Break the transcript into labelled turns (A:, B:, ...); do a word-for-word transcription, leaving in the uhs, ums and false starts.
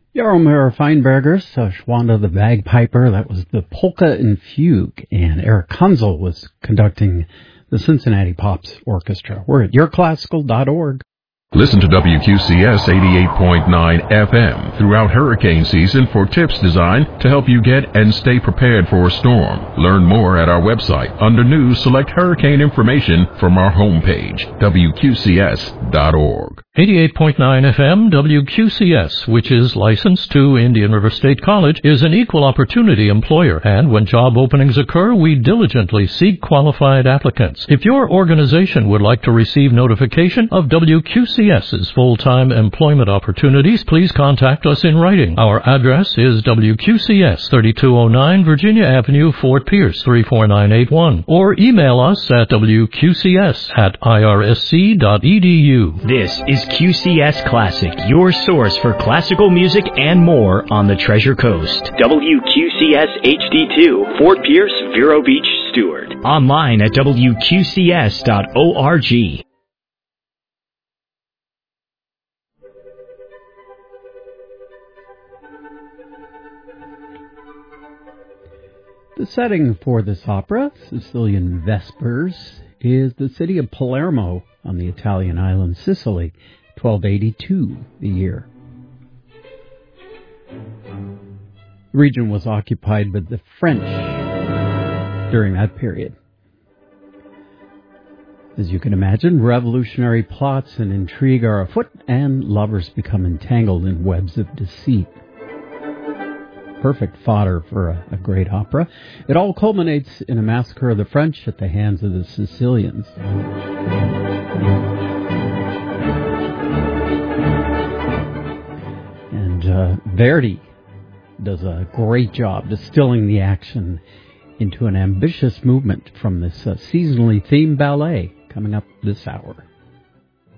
A: Jaromir Feinberger's uh, Schwanda the Bagpiper. That was the Polka and Fugue. And Eric Kunzel was conducting the Cincinnati Pops Orchestra. We're at your classical dot org.
B: Listen to W Q C S eighty-eight point nine F M throughout hurricane season for tips designed to help you get and stay prepared for a storm. Learn more at our website. Under News, select Hurricane Information from our homepage, W Q C S dot org.
C: eighty-eight point nine F M W Q C S, which is licensed to Indian River State College, is an equal opportunity employer, and when job openings occur, we diligently seek qualified applicants. If your organization would like to receive notification of W Q C S's full-time employment opportunities, please contact us in writing. Our address is W Q C S, thirty-two oh nine Virginia Avenue, Fort Pierce, three four nine eight one, or email us at W Q C S at I R S C dot E D U.
D: This is Q C S Classic, your source for classical music and more on the Treasure Coast. W Q C S H D two, Fort Pierce, Vero Beach, Stewart. Online at W Q C S dot org.
A: The setting for this opera, Sicilian Vespers, is the city of Palermo on the Italian island Sicily, twelve eighty-two the year. The region was occupied by the French during that period. As you can imagine, revolutionary plots and intrigue are afoot, and lovers become entangled in webs of deceit. Perfect fodder for a, a great opera. It all culminates in a massacre of the French at the hands of the Sicilians. And uh, Verdi does a great job distilling the action into an ambitious movement from this uh, seasonally themed ballet coming up this hour.